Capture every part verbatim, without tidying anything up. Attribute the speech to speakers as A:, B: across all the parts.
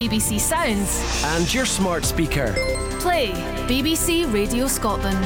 A: B B C Sounds
B: and your smart speaker.
A: Play B B C Radio Scotland.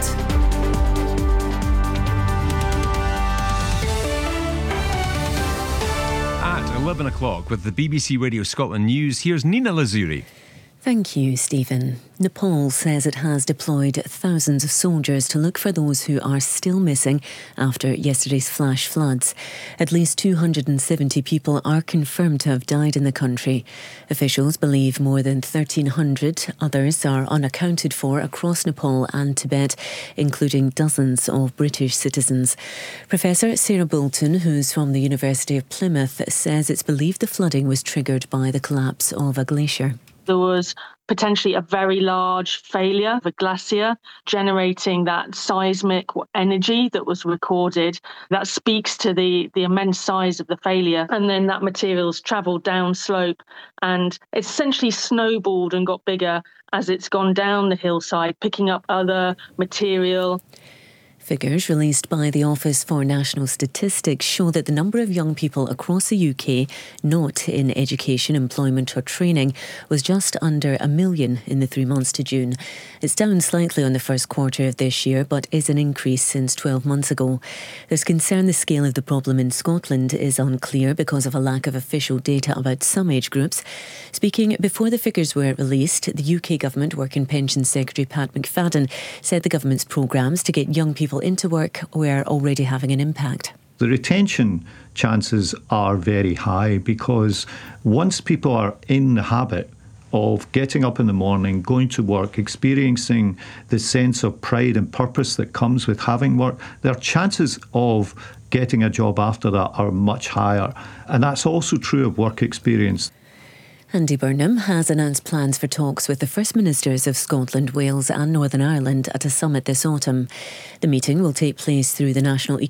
C: At eleven o'clock with the B B C Radio Scotland News, here's Nina Lazuri.
D: Thank you, Stephen. Nepal says it has deployed thousands of soldiers to look for those who are still missing after yesterday's flash floods. At least two hundred seventy people are confirmed to have died in the country. Officials believe more than thirteen hundred others are unaccounted for across Nepal and Tibet, including dozens of British citizens. Professor Sarah Bolton, who's from the University of Plymouth, says it's believed the flooding was triggered by the collapse of a glacier.
E: There was potentially a very large failure of a glacier generating that seismic energy that was recorded. That speaks to the, the immense size of the failure. And then that material's travelled down slope and essentially snowballed and got bigger as it's gone down the hillside, picking up other material.
D: Figures released by the Office for National Statistics show that the number of young people across the U K not in education, employment or training was just under a million in the three months to June. It's down slightly on the first quarter of this year, but is an increase since twelve months ago. There's concern the scale of the problem in Scotland is unclear because of a lack of official data about some age groups. Speaking before the figures were released, the U K Government Work and Pensions Secretary Pat McFadden said the government's programmes to get young people into work were already having an impact.
F: The retention chances are very high because once people are in the habit of getting up in the morning, going to work, experiencing the sense of pride and purpose that comes with having work, their chances of getting a job after that are much higher. And that's also true of work experience.
D: Andy Burnham has announced plans for talks with the First Ministers of Scotland, Wales and Northern Ireland at a summit this autumn. The meeting will take place through the National Economic